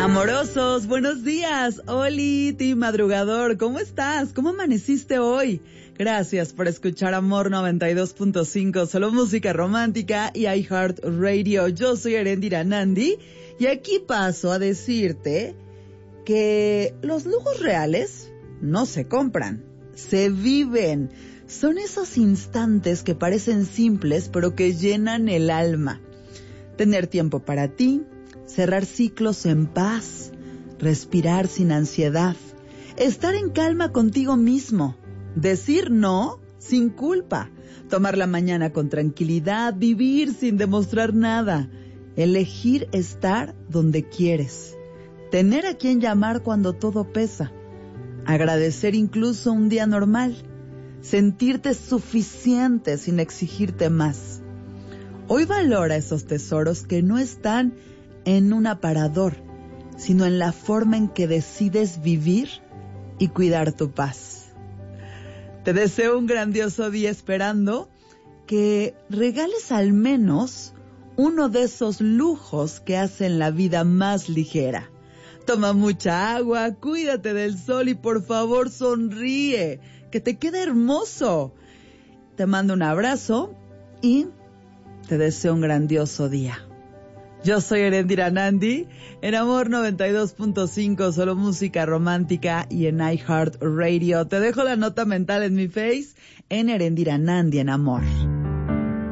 Amorosos, buenos días. Oli, Team Madrugador, ¿cómo estás? ¿Cómo amaneciste hoy? Gracias por escuchar Amor 92.5, solo música romántica y iHeart Radio. Yo soy Erendira Nandi y aquí paso a decirte que los lujos reales no se compran, se viven. Son esos instantes que parecen simples pero que llenan el alma. Tener tiempo para ti, cerrar ciclos en paz, respirar sin ansiedad, estar en calma contigo mismo, decir no sin culpa, tomar la mañana con tranquilidad, vivir sin demostrar nada, elegir estar donde quieres, tener a quien llamar cuando todo pesa, agradecer incluso un día normal, sentirte suficiente sin exigirte más. Hoy valora esos tesoros que no están en un aparador, sino en la forma en que decides vivir y cuidar tu paz. Te deseo un grandioso día esperando que regales al menos uno de esos lujos que hacen la vida más ligera. Toma mucha agua, cuídate del sol y por favor sonríe, que te quede hermoso. Te mando un abrazo y te deseo un grandioso día. Yo soy Erendira Nandi, en Amor 92.5, solo música romántica y en iHeart Radio. Te dejo la nota mental en mi Face, en Erendira Nandi en Amor.